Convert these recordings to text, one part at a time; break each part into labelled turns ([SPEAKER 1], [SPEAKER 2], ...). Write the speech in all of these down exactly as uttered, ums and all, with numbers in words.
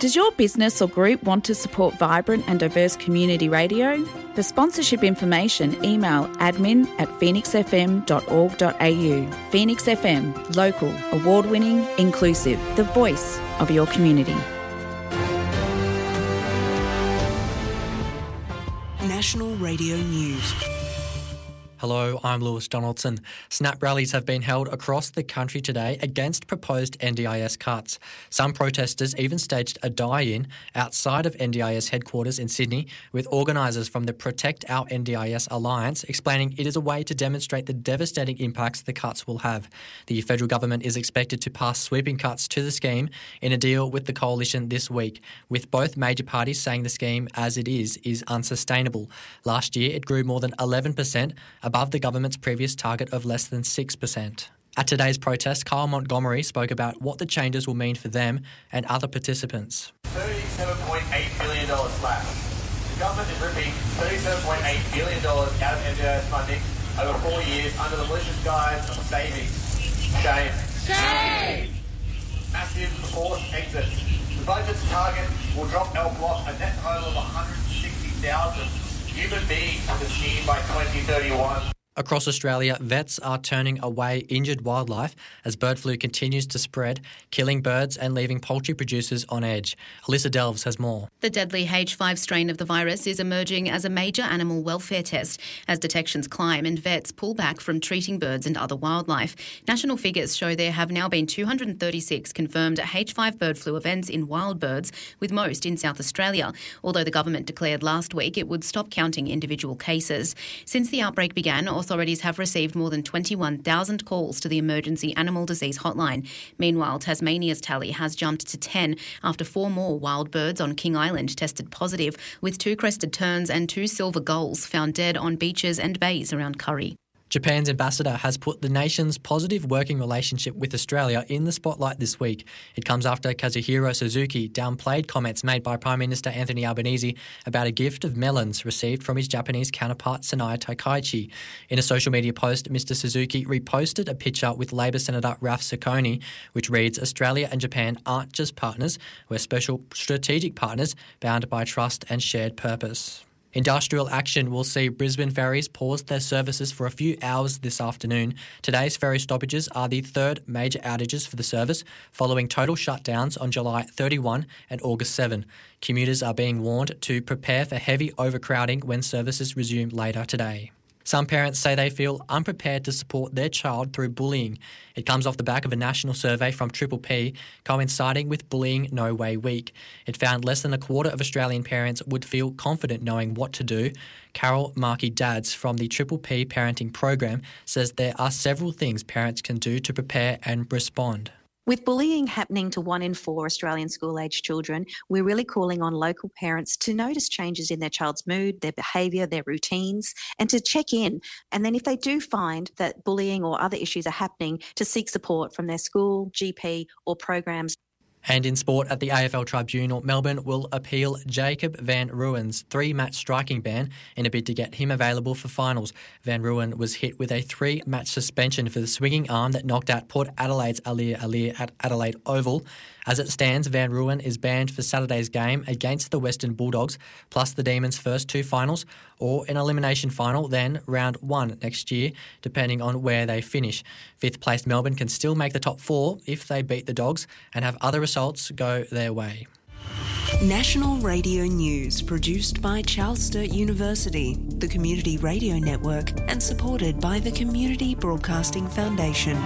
[SPEAKER 1] Does your business or group want to support vibrant and diverse community radio? For sponsorship information, email admin at phoenix f m dot org dot a u. Phoenix F M, local, award-winning, inclusive, the voice of your community.
[SPEAKER 2] National Radio News.
[SPEAKER 3] Hello, I'm Lewis Donaldson. Snap rallies have been held across the country today against proposed N D I S cuts. Some protesters even staged a die-in outside of N D I S headquarters in Sydney, with organisers from the Protect Our N D I S Alliance explaining it is a way to demonstrate the devastating impacts the cuts will have. The federal government is expected to pass sweeping cuts to the scheme in a deal with the coalition this week, with both major parties saying the scheme as it is is unsustainable. Last year it grew more than eleven percent, above the government's previous target of less than six percent. At today's protest, Kyle Montgomery spoke about what the changes will mean for them and other participants.
[SPEAKER 4] thirty-seven point eight billion dollars slash. The government is ripping thirty-seven point eight billion dollars out of N D I S funding over four years under the malicious guise of savings. Shame. Shame! Massive forced exit. The budget's target will drop L Block a net total of one hundred sixty thousand human beings from the scheme by twenty thirty-one.
[SPEAKER 3] Across Australia, vets are turning away injured wildlife as bird flu continues to spread, killing birds and leaving poultry producers on edge. Alyssa Delves has more.
[SPEAKER 5] The deadly H five strain of the virus is emerging as a major animal welfare test as detections climb and vets pull back from treating birds and other wildlife. National figures show there have now been two hundred thirty-six confirmed H five bird flu events in wild birds, with most in South Australia, although the government declared last week it would stop counting individual cases. Since the outbreak began, authorities have received more than twenty-one thousand calls to the Emergency Animal Disease Hotline. Meanwhile, Tasmania's tally has jumped to ten after four more wild birds on King Island tested positive, with two crested terns and two silver gulls found dead on beaches and bays around Curry.
[SPEAKER 3] Japan's ambassador has put the nation's positive working relationship with Australia in the spotlight this week. It comes after Kazuhiro Suzuki downplayed comments made by Prime Minister Anthony Albanese about a gift of melons received from his Japanese counterpart Sanaya Takaichi. In a social media post, Mister Suzuki reposted a picture with Labor Senator Ralph Ciccone, which reads, "Australia and Japan aren't just partners, we're special strategic partners bound by trust and shared purpose." Industrial action will see Brisbane ferries pause their services for a few hours this afternoon. Today's ferry stoppages are the third major outages for the service, following total shutdowns on July thirty-first and August seventh. Commuters are being warned to prepare for heavy overcrowding when services resume later today. Some parents say they feel unprepared to support their child through bullying. It comes off the back of a national survey from Triple P coinciding with Bullying No Way Week. It found less than a quarter of Australian parents would feel confident knowing what to do. Carol Markey Dads from the Triple P parenting program says there are several things parents can do to prepare and respond.
[SPEAKER 6] With bullying happening to one in four Australian school-aged children, we're really calling on local parents to notice changes in their child's mood, their behaviour, their routines, and to check in. And then if they do find that bullying or other issues are happening, to seek support from their school, G P or programs.
[SPEAKER 3] And in sport, at the A F L Tribunal, Melbourne will appeal Jacob van Ruwen's three-match striking ban in a bid to get him available for finals. Van Ruwen was hit with a three-match suspension for the swinging arm that knocked out Port Adelaide's Aliir Aliir at Adelaide Oval. As it stands, Van Ruwen is banned for Saturday's game against the Western Bulldogs, plus the Demons' first two finals, or an elimination final, then round one next year, depending on where they finish. Fifth-placed Melbourne can still make the top four if they beat the Dogs and have other results go their way.
[SPEAKER 2] National Radio News, produced by Charles Sturt University, the Community Radio Network, and supported by the Community Broadcasting Foundation.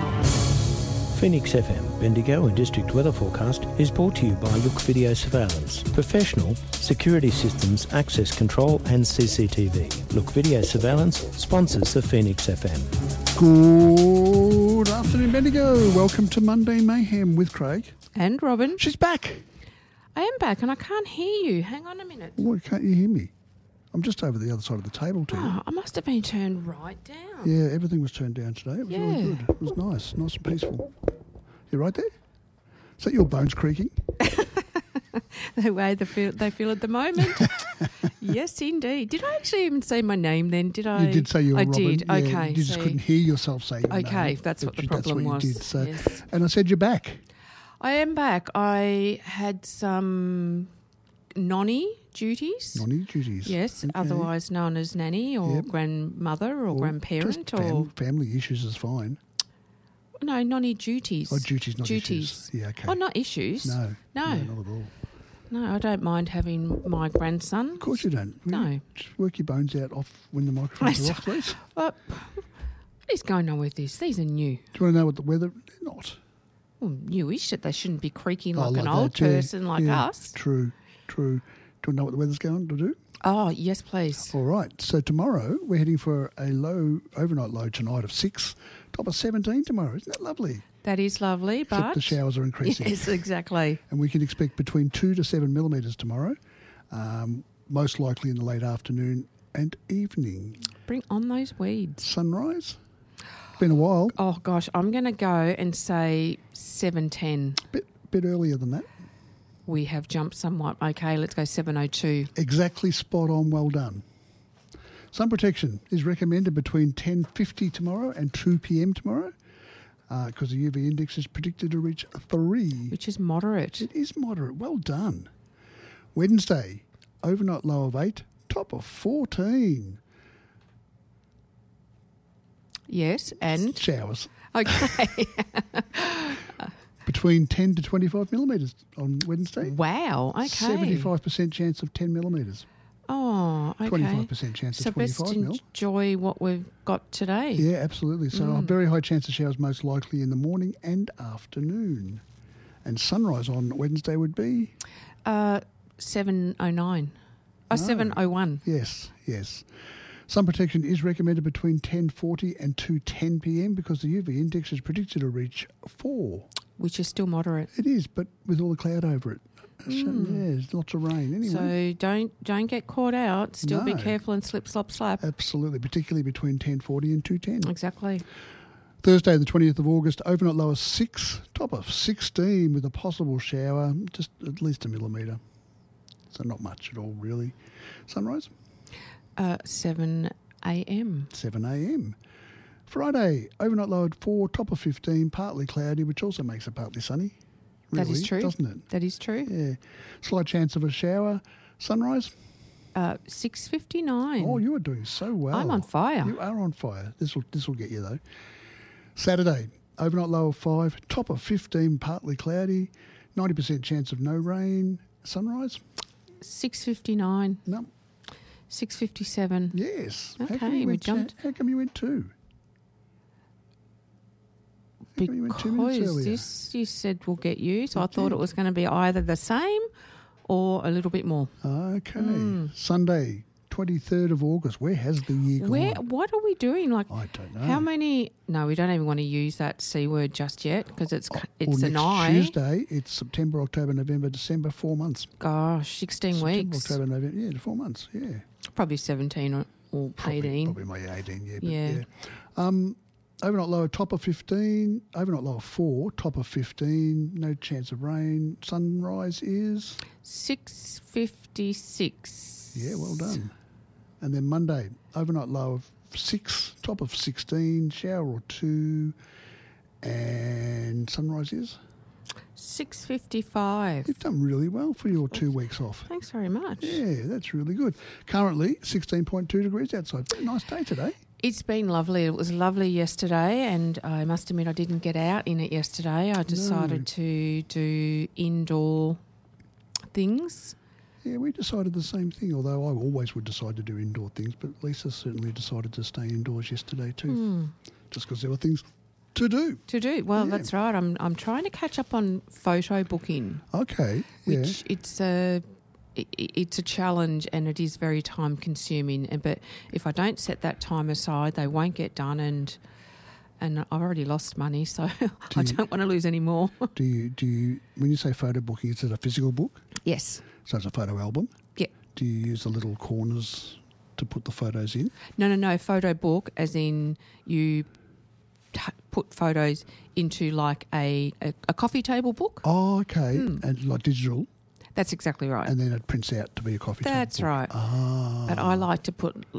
[SPEAKER 7] Phoenix F M, Bendigo and District Weather Forecast is brought to you by Look Video Surveillance. Professional, security systems, access control and C C T V. Look Video Surveillance sponsors the Phoenix F M.
[SPEAKER 8] Good afternoon, Bendigo. Welcome to Monday Mayhem with Craig.
[SPEAKER 9] And Robin.
[SPEAKER 8] She's back.
[SPEAKER 9] I am back and I can't hear you. Hang on a minute.
[SPEAKER 8] Why can't you hear me? I'm just over the other side of the table to you.
[SPEAKER 9] Oh, I must have been turned right down.
[SPEAKER 8] Yeah, everything was turned down today. It was
[SPEAKER 9] yeah.
[SPEAKER 8] really good. It was nice, nice and peaceful. You right there? Is that your bones creaking?
[SPEAKER 9] The way they feel, they feel at the moment. Yes, indeed. Did I actually even say my name then? Did I?
[SPEAKER 8] You did say you were
[SPEAKER 9] I
[SPEAKER 8] Robin.
[SPEAKER 9] did,
[SPEAKER 8] Yeah,
[SPEAKER 9] okay.
[SPEAKER 8] You just
[SPEAKER 9] so
[SPEAKER 8] couldn't hear yourself say your
[SPEAKER 9] okay,
[SPEAKER 8] name.
[SPEAKER 9] that's what the
[SPEAKER 8] You,
[SPEAKER 9] problem
[SPEAKER 8] that's what
[SPEAKER 9] was.
[SPEAKER 8] you did. So,
[SPEAKER 9] yes.
[SPEAKER 8] And I said you're back.
[SPEAKER 9] I am back. I had some nonny duties.
[SPEAKER 8] Nonny duties.
[SPEAKER 9] Yes,
[SPEAKER 8] Okay.
[SPEAKER 9] otherwise known as nanny or
[SPEAKER 8] Yep.
[SPEAKER 9] grandmother or,
[SPEAKER 8] Or
[SPEAKER 9] grandparent
[SPEAKER 8] just fam-
[SPEAKER 9] or
[SPEAKER 8] family issues is fine.
[SPEAKER 9] no nonny duties.
[SPEAKER 8] Oh, duties, not
[SPEAKER 9] duties.
[SPEAKER 8] issues. Yeah, okay.
[SPEAKER 9] Oh, not issues.
[SPEAKER 8] No,
[SPEAKER 9] no,
[SPEAKER 8] no, not at all.
[SPEAKER 9] No, I don't mind having my grandson.
[SPEAKER 8] Of course you don't. Will
[SPEAKER 9] No.
[SPEAKER 8] you just work your bones out off when the microphones are off, please.
[SPEAKER 9] Well, what is going on with this? These are new.
[SPEAKER 8] Do you want to know what the weather? They're not.
[SPEAKER 9] Well, newish that they shouldn't be creaking
[SPEAKER 8] Oh,
[SPEAKER 9] like, an
[SPEAKER 8] that,
[SPEAKER 9] old
[SPEAKER 8] yeah,
[SPEAKER 9] person like
[SPEAKER 8] yeah.
[SPEAKER 9] us.
[SPEAKER 8] True, true. Do you want to know what the weather's going to do?
[SPEAKER 9] Oh, yes, please.
[SPEAKER 8] All right. So tomorrow we're heading for a low, overnight low tonight of six, top of seventeen tomorrow. Isn't that lovely?
[SPEAKER 9] That is lovely,
[SPEAKER 8] Except
[SPEAKER 9] but
[SPEAKER 8] the showers are increasing.
[SPEAKER 9] yes, exactly.
[SPEAKER 8] And we can expect between two to seven millimetres tomorrow, um, most likely in the late afternoon and evening.
[SPEAKER 9] Bring on those weeds.
[SPEAKER 8] Sunrise? Been a while.
[SPEAKER 9] Oh gosh, I'm going to go and say seven ten.
[SPEAKER 8] Bit bit earlier than that.
[SPEAKER 9] We have jumped somewhat. Okay, let's go seven oh two.
[SPEAKER 8] Exactly spot on. Well done. Sun protection is recommended between ten fifty tomorrow and two p.m. tomorrow because uh, the U V index is predicted to reach three.
[SPEAKER 9] Which is moderate.
[SPEAKER 8] It is moderate. Well done. Wednesday, overnight low of eight, top of fourteen.
[SPEAKER 9] Yes, and
[SPEAKER 8] Showers.
[SPEAKER 9] okay.
[SPEAKER 8] Between ten to twenty-five millimetres on Wednesday.
[SPEAKER 9] Wow. Okay.
[SPEAKER 8] seventy-five percent chance of ten millimetres.
[SPEAKER 9] Oh, okay.
[SPEAKER 8] twenty-five percent chance
[SPEAKER 9] so
[SPEAKER 8] of twenty-five
[SPEAKER 9] best
[SPEAKER 8] mil.
[SPEAKER 9] enjoy what we've got today.
[SPEAKER 8] Yeah, absolutely. So
[SPEAKER 9] Mm.
[SPEAKER 8] a very high chance of showers most likely in the morning and afternoon. And sunrise on Wednesday would be?
[SPEAKER 9] Uh, seven oh nine. Oh,
[SPEAKER 8] No.
[SPEAKER 9] seven oh one.
[SPEAKER 8] Yes, yes. Sun protection is recommended between ten forty and two ten p.m. because the U V index is predicted to reach four.
[SPEAKER 9] Which is still moderate.
[SPEAKER 8] It is, but with all the cloud over it. So,
[SPEAKER 9] Mm.
[SPEAKER 8] yeah, there's lots of rain anyway.
[SPEAKER 9] So don't don't get caught out. Still be
[SPEAKER 8] No.
[SPEAKER 9] careful and slip, slop, slap.
[SPEAKER 8] Absolutely, particularly between ten forty and two ten.
[SPEAKER 9] Exactly.
[SPEAKER 8] Thursday, the twentieth of August, overnight low of six, top of sixteen with a possible shower, just at least a millimetre. So not much at all, really. Sunrise?
[SPEAKER 9] Uh, seven a.m.
[SPEAKER 8] seven a.m. Friday, overnight low at four, top of fifteen, partly cloudy, which also makes it partly sunny. Really,
[SPEAKER 9] That is true.
[SPEAKER 8] doesn't it?
[SPEAKER 9] That is true.
[SPEAKER 8] Yeah. Slight chance of a shower. Sunrise?
[SPEAKER 9] Uh, six fifty-nine.
[SPEAKER 8] Oh, you are doing so well.
[SPEAKER 9] I'm on fire.
[SPEAKER 8] You are on fire. This will this will get you though. Saturday, overnight low of five, top of fifteen, partly cloudy, ninety percent chance of no rain. Sunrise?
[SPEAKER 9] six fifty-nine.
[SPEAKER 8] No.
[SPEAKER 9] six fifty-seven.
[SPEAKER 8] Yes. How
[SPEAKER 9] Okay,
[SPEAKER 8] come you
[SPEAKER 9] we
[SPEAKER 8] went,
[SPEAKER 9] jumped.
[SPEAKER 8] How come you went two? How come you went two minutes
[SPEAKER 9] Because
[SPEAKER 8] earlier?
[SPEAKER 9] this you said will get you, so I
[SPEAKER 8] Okay.
[SPEAKER 9] thought it was going to be either the same or a little bit more.
[SPEAKER 8] Okay.
[SPEAKER 9] Mm.
[SPEAKER 8] Sunday, twenty-third of August. Where has the year gone?
[SPEAKER 9] Where? What are we doing? Like,
[SPEAKER 8] I don't know.
[SPEAKER 9] how many? No, we don't even want to use that c word just yet because it's
[SPEAKER 8] Well,
[SPEAKER 9] it's an
[SPEAKER 8] next
[SPEAKER 9] I.
[SPEAKER 8] Tuesday, it's September, October, November, December, four months.
[SPEAKER 9] Gosh, sixteen
[SPEAKER 8] September,
[SPEAKER 9] weeks.
[SPEAKER 8] October, November, yeah, four months, yeah.
[SPEAKER 9] Probably seventeen or, or
[SPEAKER 8] Probably,
[SPEAKER 9] eighteen.
[SPEAKER 8] Probably my eighteen, yeah. But
[SPEAKER 9] Yeah.
[SPEAKER 8] yeah. Um, overnight low, top of fifteen. Overnight low of four, top of fifteen. No chance of rain. Sunrise is?
[SPEAKER 9] Six fifty-six.
[SPEAKER 8] Yeah, well done. And then Monday, overnight low of six, top of sixteen, shower or two, and sunrise is?
[SPEAKER 9] Six fifty-five.
[SPEAKER 8] You've done really well for your two weeks off.
[SPEAKER 9] Thanks very much.
[SPEAKER 8] Yeah, that's really good. Currently, sixteen point two degrees outside. Very nice day today.
[SPEAKER 9] It's been lovely. It was lovely yesterday, and I must admit I didn't get out in it yesterday. I decided
[SPEAKER 8] No.
[SPEAKER 9] to do indoor things.
[SPEAKER 8] Yeah, we decided the same thing, although I always would decide to do indoor things, but Lisa certainly decided to stay indoors yesterday too,
[SPEAKER 9] Hmm.
[SPEAKER 8] just because there were things to do.
[SPEAKER 9] To do well,
[SPEAKER 8] Yeah.
[SPEAKER 9] that's right. I'm I'm trying to catch up on photo booking,
[SPEAKER 8] Okay, yeah.
[SPEAKER 9] which it's a i- i- it's a challenge and it is very time consuming. And but if I don't set that time aside, they won't get done, and and I've already lost money, so I
[SPEAKER 8] you-
[SPEAKER 9] don't want to lose any more.
[SPEAKER 8] Do you, do you, when you say photo booking, is it a physical book?
[SPEAKER 9] Yes.
[SPEAKER 8] So it's a photo album?
[SPEAKER 9] Yeah.
[SPEAKER 8] Do you use the little corners to put the photos in?
[SPEAKER 9] No, no, no. Photo book, as in you t- put photos into like a, a, a coffee table book.
[SPEAKER 8] Oh, okay.
[SPEAKER 9] Hmm.
[SPEAKER 8] And like digital,
[SPEAKER 9] That's exactly right.
[SPEAKER 8] and then it prints out to be a coffee table
[SPEAKER 9] That's
[SPEAKER 8] book.
[SPEAKER 9] right.
[SPEAKER 8] Ah.
[SPEAKER 9] But I like to put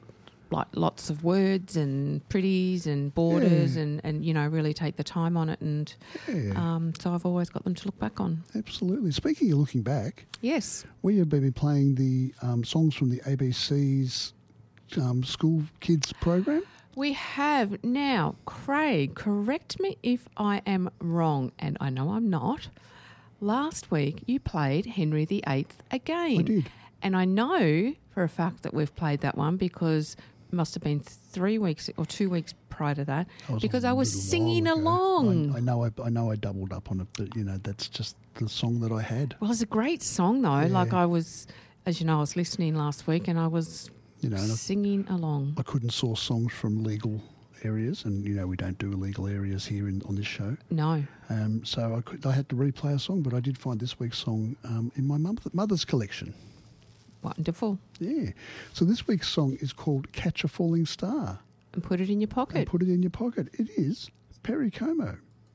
[SPEAKER 9] like lots of words and pretties and borders
[SPEAKER 8] Yeah.
[SPEAKER 9] and, and, you know, really take the time on it. And
[SPEAKER 8] Yeah.
[SPEAKER 9] um, so I've always got them to look back on.
[SPEAKER 8] Absolutely. Speaking of looking back,
[SPEAKER 9] Yes.
[SPEAKER 8] we have been playing the um, songs from the A B C's um, school kids program.
[SPEAKER 9] We have. Now, Craig, correct me if I am wrong, and I know I'm not. Last week you played Henry the Eighth again.
[SPEAKER 8] I did.
[SPEAKER 9] And I know for a fact that we've played that one because it must have been three weeks or two weeks prior to that
[SPEAKER 8] was
[SPEAKER 9] because
[SPEAKER 8] a
[SPEAKER 9] I was
[SPEAKER 8] little
[SPEAKER 9] singing
[SPEAKER 8] while ago.
[SPEAKER 9] along.
[SPEAKER 8] I, I know I, I know I doubled up on it, but, you know, that's just the song that I had.
[SPEAKER 9] Well, it's a great song though.
[SPEAKER 8] Yeah.
[SPEAKER 9] Like I was, as you know, I was listening last week and I was
[SPEAKER 8] You know, and I-
[SPEAKER 9] singing along.
[SPEAKER 8] I couldn't source songs from legal areas, and, you know, we don't do illegal areas here in, on this show.
[SPEAKER 9] No.
[SPEAKER 8] Um, so I, could, I had to replay a song, but I did find this week's song um, in my mum, mother's collection.
[SPEAKER 9] Wonderful.
[SPEAKER 8] Yeah. So this week's song is called Catch a Falling Star.
[SPEAKER 9] And put it in your
[SPEAKER 8] And
[SPEAKER 9] pocket.
[SPEAKER 8] put it in your pocket. It is Perry Como.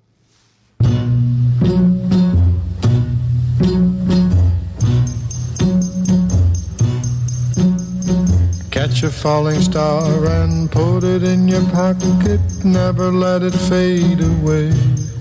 [SPEAKER 10] Catch a falling star and put it in your pocket. Never let it fade away.